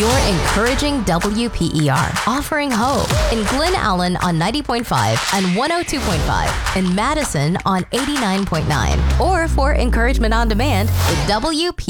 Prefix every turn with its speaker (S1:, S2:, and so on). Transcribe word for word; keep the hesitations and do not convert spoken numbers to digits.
S1: You're encouraging W P E R, offering hope in Glen Allen on ninety point five and one oh two point five, in Madison on eighty-nine point nine, or for encouragement on demand with W P